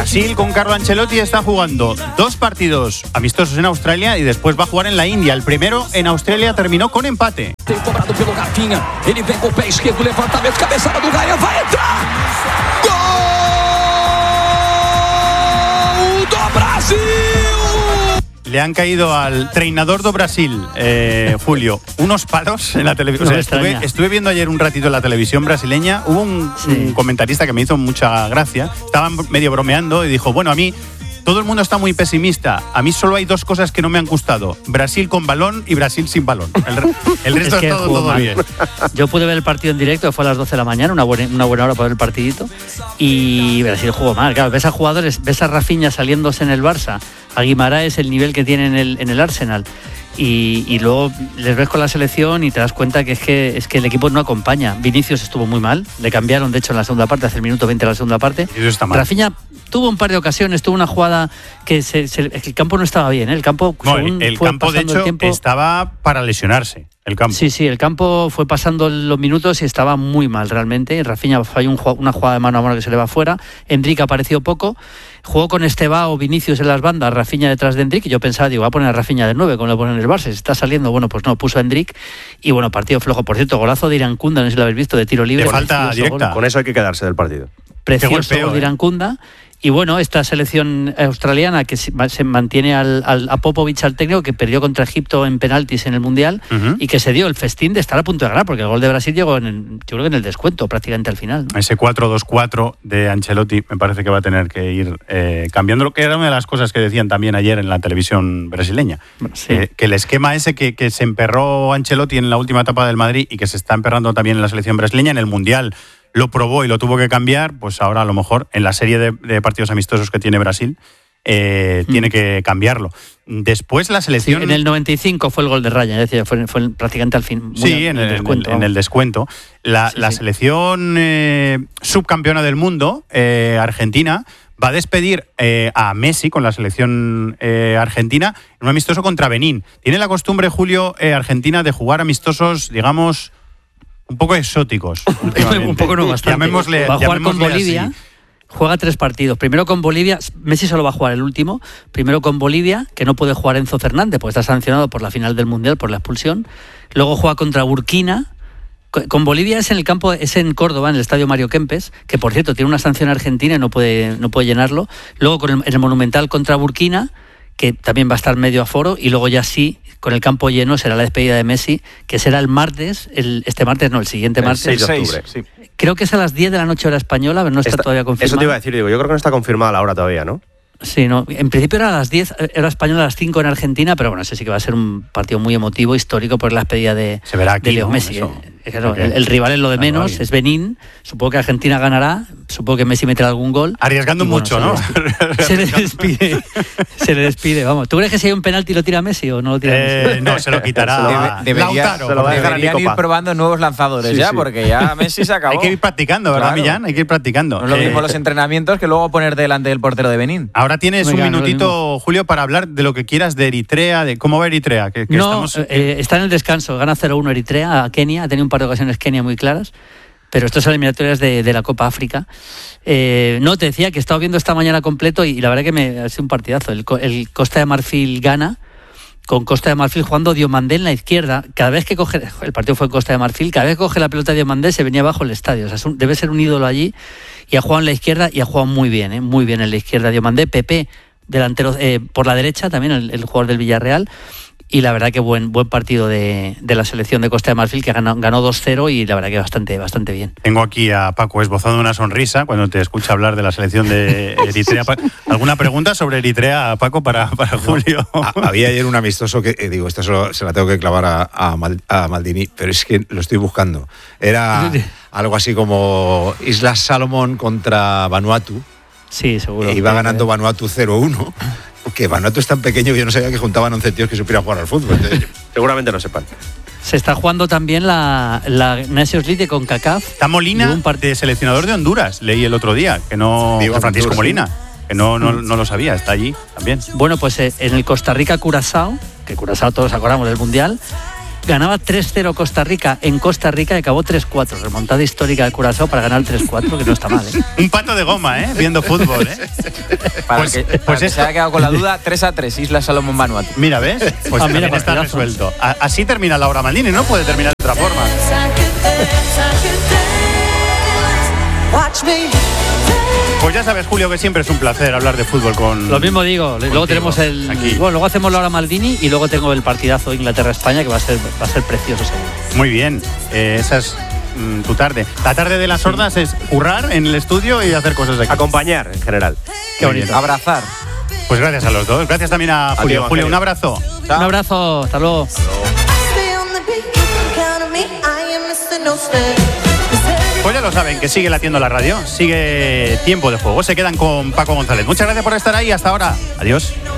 Brasil con Carlo Ancelotti está jugando 2 partidos amistosos en Australia y después va a jugar en la India. El primero en Australia terminó con empate. Cobrado pelo Rafinha, ele vem com o pé esquerdo, levantamento, cabeçada do Gaia, vai entrar! Gol do Brasil! Le han caído al treinador do Brasil, Julio, unos palos en la televisión. O sea, estuve viendo ayer un ratito en la televisión brasileña. Hubo un comentarista que me hizo mucha gracia. Estaban medio bromeando y dijo, bueno, a mí todo el mundo está muy pesimista. A mí solo hay 2 cosas que no me han gustado. Brasil con balón y Brasil sin balón. El resto es que todo bien. Yo pude ver el partido en directo, fue a las 12 de la mañana, una buena hora para ver el partidito. Y Brasil jugó mal. Claro, ves a jugadores, ves a Rafinha saliéndose en el Barça, a Guimaraes el nivel que tiene en el Arsenal. Y luego les ves con la selección y te das cuenta que es que el equipo no acompaña. Vinicius estuvo muy mal, le cambiaron de hecho en la segunda parte, hace el minuto 20 de la segunda parte. Y eso está mal. Rafinha tuvo un par de ocasiones, tuvo una jugada que el campo no estaba bien, ¿eh? El campo, el campo de hecho estaba para lesionarse. El campo. Sí, el campo fue pasando los minutos y estaba muy mal realmente. Rafinha falló una jugada de mano a mano que se le va fuera. Endrick apareció poco. Jugó con Estevao, Vinicius en las bandas, Rafinha detrás de Endrick. Y yo pensaba, va a poner a Rafinha de 9, como lo pone en el Barça. Se está saliendo, bueno, pues no, puso a Endrick. Y bueno, partido flojo. Por cierto, golazo de Irankunda, no sé si lo habéis visto, de tiro libre. De falta directa. Gol. Con eso hay que quedarse del partido. Precioso gol de Irankunda. Y bueno, esta selección australiana que se mantiene a Popovic, al técnico, que perdió contra Egipto en penaltis en el Mundial y que se dio el festín de estar a punto de ganar, porque el gol de Brasil llegó yo creo que en el descuento, prácticamente al final, ¿no? Ese 4-2-4 de Ancelotti me parece que va a tener que ir cambiando, lo que era una de las cosas que decían también ayer en la televisión brasileña. Sí. Que el esquema ese que se emperró Ancelotti en la última etapa del Madrid y que se está emperrando también en la selección brasileña, en el Mundial lo probó y lo tuvo que cambiar, pues ahora a lo mejor en la serie de partidos amistosos que tiene Brasil tiene que cambiarlo. Después la selección... Sí, en el 95 fue el gol de Raya, es decir, fue prácticamente al fin. Sí, en el descuento. La selección subcampeona del mundo, Argentina, va a despedir a Messi con la selección argentina en un amistoso contra Benín. Tiene la costumbre, Julio, Argentina, de jugar amistosos, digamos, un poco exóticos. Un poco no, bastante. Va a jugar con Bolivia. Así. Juega 3 partidos. Primero con Bolivia, Messi solo va a jugar el último. Primero con Bolivia, que no puede jugar Enzo Fernández, porque está sancionado por la final del Mundial, por la expulsión. Luego juega contra Burkina. Con Bolivia es en Córdoba, en el estadio Mario Kempes, que por cierto tiene una sanción argentina y no puede llenarlo. Luego en el Monumental contra Burkina, que también va a estar medio aforo, y luego ya sí, con el campo lleno, será la despedida de Messi, que será el martes, el siguiente martes. El 6 de octubre, sí. Creo que es a las 10 de la noche hora española, pero no está todavía confirmado. Eso te iba a decir, yo creo que no está confirmada la hora todavía, ¿no? Sí, no. En principio era a las 10, era española a las 5 en Argentina, pero bueno, ese sí que va a ser un partido muy emotivo, histórico, por la despedida de Leo Messi. Claro, el rival es lo de menos, es Benín. Supongo que Argentina ganará, supongo que Messi meterá algún gol. Arriesgando mucho, ¿no? Se le despide, vamos. ¿Tú crees que si hay un penalti lo tira Messi o no lo tira Messi? No, se lo quitará. Deberían ir probando nuevos lanzadores porque ya Messi se acabó. Hay que ir practicando, ¿verdad, Millán? Hay que ir practicando. No es lo mismo los entrenamientos que luego poner delante del portero de Benín. Ahora tienes un minutito, Julio, para hablar de lo que quieras de Eritrea, de cómo va Eritrea. Está en el descanso, gana 0-1 Eritrea a Kenia, ha tenido un par de ocasiones Kenia muy claras, pero esto es eliminatorias de la Copa África. Te decía que he estado viendo esta mañana completo y la verdad que ha sido un partidazo. El Costa de Marfil gana, con Costa de Marfil jugando Diomandé en la izquierda. Cada vez que el partido fue en Costa de Marfil, cada vez que coge la pelota de Diomandé se venía abajo el estadio. O sea, debe ser un ídolo allí, y ha jugado en la izquierda y ha jugado muy bien en la izquierda. Diomandé, Pepe, delantero por la derecha, también el jugador del Villarreal. Y la verdad que buen partido de la selección de Costa de Marfil, que ganó 2-0 y la verdad que bastante bien. Tengo aquí a Paco esbozando una sonrisa cuando te escucha hablar de la selección de Eritrea. ¿Alguna pregunta sobre Eritrea, Paco, para Julio? Había ayer un amistoso que, esto se la tengo que clavar a Maldini, pero es que lo estoy buscando. Era algo así como Islas Salomón contra Vanuatu. Sí, seguro. Iba ganando Vanuatu 0-1. Que Vanuatu es tan pequeño que yo no sabía que juntaban 11 tíos que supieran jugar al fútbol. Entonces, seguramente no sepan. Se está jugando también la Nations League de CONCACAF. Está Molina, de seleccionador de Honduras, leí el otro día, que no... Francisco Molina, que no lo sabía, está allí también. Bueno, pues en el Costa Rica-Curazao, que Curazao todos acordamos del Mundial, ganaba 3-0 Costa Rica en Costa Rica y acabó 3-4. Remontada histórica de Curazao para ganar el 3-4, que no está mal, ¿eh? Un pato de goma, viendo fútbol, Para que se haya quedado con la duda, 3-3, Islas Salomón Vanuatu. Mira, ¿ves? Pues también está resuelto. Así termina la hora Maldini, no puede terminar de otra forma. Pues ya sabes, Julio, que siempre es un placer hablar de fútbol con... Lo mismo digo, luego tenemos aquí. Bueno, luego hacemos la hora Maldini y luego tengo el partidazo Inglaterra-España, que va a ser precioso seguro. Muy bien, esa es tu tarde. La tarde de las sordas es currar en el estudio y hacer cosas aquí. Acompañar, en general. Qué bonito. Abrazar. Pues gracias a los dos. Gracias también a Julio. Julio, un abrazo. Un abrazo, hasta luego. Pues ya lo saben, que sigue latiendo la radio, sigue Tiempo de Juego. Se quedan con Paco González. Muchas gracias por estar ahí. Hasta ahora. Adiós.